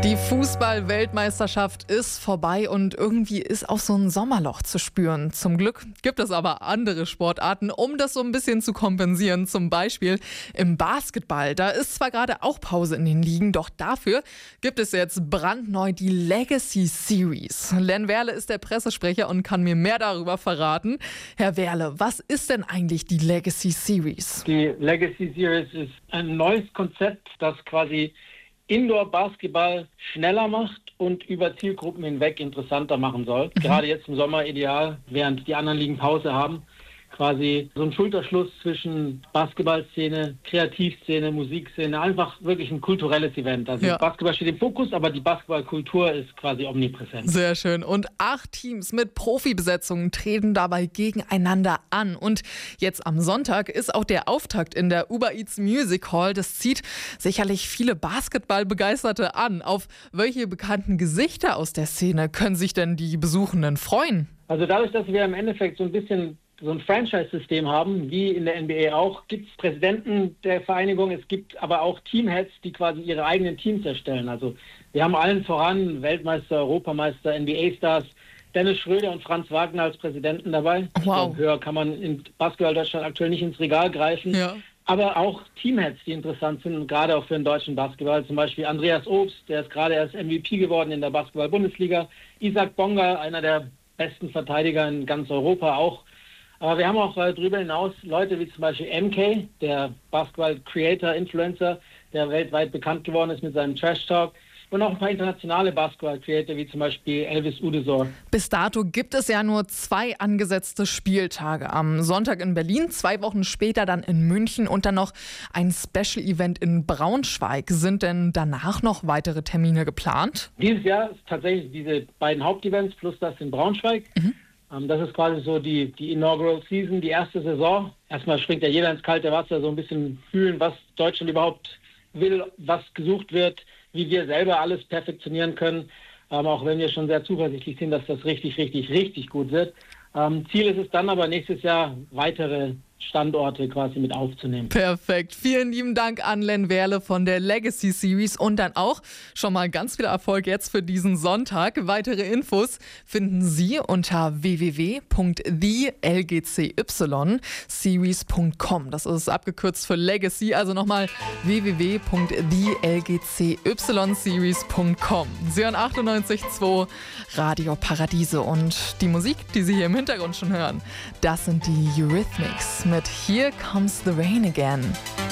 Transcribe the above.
Die Fußball-Weltmeisterschaft ist vorbei und irgendwie ist auch so ein Sommerloch zu spüren. Zum Glück gibt es aber andere Sportarten, um das so ein bisschen zu kompensieren. Zum Beispiel im Basketball. Da ist zwar gerade auch Pause in den Ligen, doch dafür gibt es jetzt brandneu die Legacy Series. Len Werle ist der Pressesprecher und kann mir mehr darüber verraten. Herr Werle, was ist denn eigentlich die Legacy Series? Die Legacy Series ist ein neues Konzept, das quasi Indoor-Basketball schneller macht und über Zielgruppen hinweg interessanter machen soll. Gerade jetzt im Sommer ideal, während die anderen Ligen Pause haben. Quasi so ein Schulterschluss zwischen Basketballszene, Kreativszene, Musikszene, einfach wirklich ein kulturelles Event. Also Basketball steht im Fokus, aber die Basketballkultur ist quasi omnipräsent. Sehr schön. Und 8 Teams mit Profibesetzungen treten dabei gegeneinander an. Und jetzt am Sonntag ist auch der Auftakt in der Uber Eats Music Hall. Das zieht sicherlich viele Basketballbegeisterte an. Auf welche bekannten Gesichter aus der Szene können sich denn die Besuchenden freuen? Also dadurch, dass wir im Endeffekt so ein bisschen so ein Franchise-System haben, wie in der NBA auch, gibt es Präsidenten der Vereinigung, es gibt aber auch Teamheads, die quasi ihre eigenen Teams erstellen. Also wir haben allen voran Weltmeister, Europameister, NBA-Stars, Dennis Schröder und Franz Wagner als Präsidenten dabei. Wow. Ich glaube, höher kann man in Basketball Deutschland aktuell nicht ins Regal greifen. Ja. Aber auch Teamheads, die interessant sind, und gerade auch für den deutschen Basketball. Zum Beispiel Andreas Obst, der ist gerade erst MVP geworden in der Basketball-Bundesliga. Isaac Bonga, einer der besten Verteidiger in ganz Europa auch. Aber wir haben auch darüber hinaus Leute wie zum Beispiel MK, der Basketball-Creator, Influencer, der weltweit bekannt geworden ist mit seinem Trash-Talk. Und auch ein paar internationale Basketball-Creator wie zum Beispiel Elvis Udesor. Bis dato gibt es ja nur 2 angesetzte Spieltage. Am Sonntag in Berlin, 2 Wochen später dann in München und dann noch ein Special-Event in Braunschweig. Sind denn danach noch weitere Termine geplant? Dieses Jahr ist tatsächlich diese beiden Hauptevents plus das in Braunschweig. Das ist quasi so die Inaugural Season, die erste Saison. Erstmal springt ja jeder ins kalte Wasser, so ein bisschen fühlen, was Deutschland überhaupt will, was gesucht wird, wie wir selber alles perfektionieren können. Auch wenn wir schon sehr zuversichtlich sind, dass das richtig, richtig, richtig gut wird. Ziel ist es dann aber nächstes Jahr weitere Standorte quasi mit aufzunehmen. Perfekt. Vielen lieben Dank an Len Werle von der Legacy Series und dann auch schon mal ganz viel Erfolg jetzt für diesen Sonntag. Weitere Infos finden Sie unter www.thelgcyseries.com. Das ist abgekürzt für Legacy, also nochmal www.thelgcyseries.com. Sie hören 98.2 Radio Paradiso und die Musik, die Sie hier im Hintergrund schon hören, das sind die Eurythmics mit Here Comes the Rain Again.